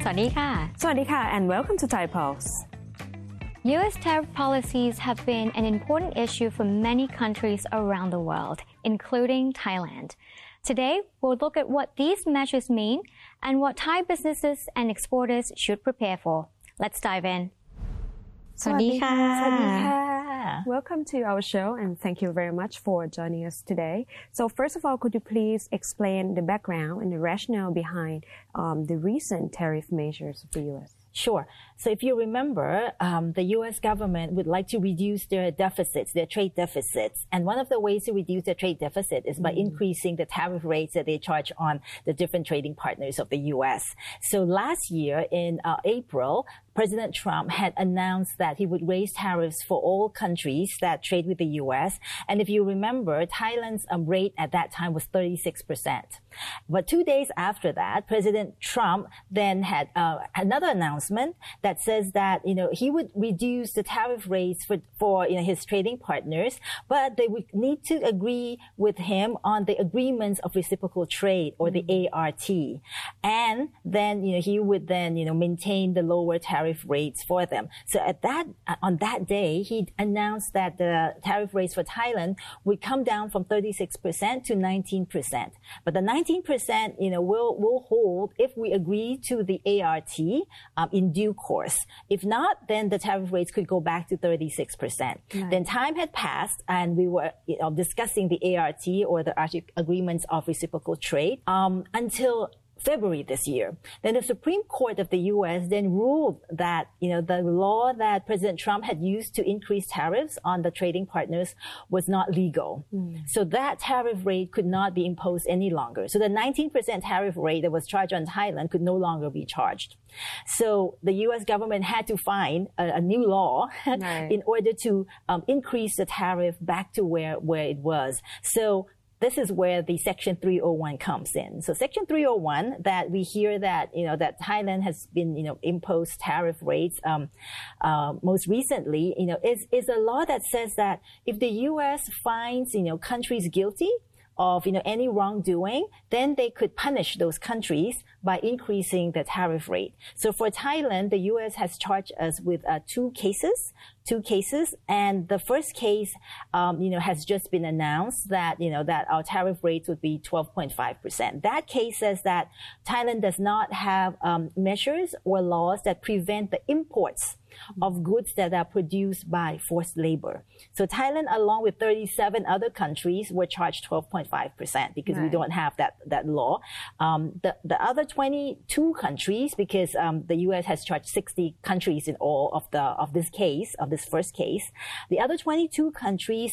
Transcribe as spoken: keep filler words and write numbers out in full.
วัสดีค่ะสวัสดีค่ะ and welcome to Thai Pulse. U S tariff policies have been an important issue for many countries around the world, including Thailand. Today, we'll look at what these measures mean and what Thai businesses and exporters should prepare for. Let's dive in. สวัสดีค่ะสวัสดีค่ะ Welcome to our show and thank you very much for joining us today. So first of all, could you please explain the background and the rationale behind um, the recent tariff measures of the U S? Sure. So if you remember, um, the U S government would like to reduce their deficits, their trade deficits. And one of the ways to reduce their trade deficit is by mm. increasing the tariff rates that they charge on the different trading partners of the U S. So last year in uh, April, President Trump had announced that he would raise tariffs for all countries that trade with the U S. And if you remember, Thailand's um, rate at that time was thirty-six percent. But two days after that, President Trump then had uh, another announcement that says that, you know, he would reduce the tariff rates for, for, you know, his trading partners, but they would need to agree with him on the agreements of reciprocal trade or the A R T. And then, you know, he would then, you know, maintain the lower tariff rates for them. So at that, on that day, he announced that the tariff rates for Thailand would come down from thirty-six percent to nineteen percent. But the nineteen percent, you know, will, will hold if we agree to the A R T um, in due course. If not, then the tariff rates could go back to thirty-six percent. Right. Then time had passed and we were, you know, discussing the A R T or the agreements of reciprocal trade um, until February this year. Then the Supreme Court of the U S then ruled that, you know, the law that President Trump had used to increase tariffs on the trading partners was not legal. Mm. So that tariff rate could not be imposed any longer. So the nineteen percent tariff rate that was charged on Thailand could no longer be charged. So the U S government had to find a, a new law right. in order to um, increase the tariff back to where, where it was. So this is where the Section three oh one comes in. So Section three oh one, that we hear that, you know, that Thailand has been, you know, imposed tariff rates, um, uh, most recently, you know, is, is a law that says that if the U S finds, you know, countries guilty of, you know, any wrongdoing, then they could punish those countries by increasing the tariff rate. So for Thailand, the U S has charged us with uh, two cases, two cases, and the first case, um, you know, has just been announced that, you know, that our tariff rates would be twelve point five percent. That case says that Thailand does not have um, measures or laws that prevent the imports of goods that are produced by forced labor. So Thailand, along with thirty-seven other countries, were charged twelve point five percent because right. we don't have that, that law. Um, the, the other twenty-two countries, because um, the U S has charged sixty countries in all of the of this case, of this first case, the other twenty-two countries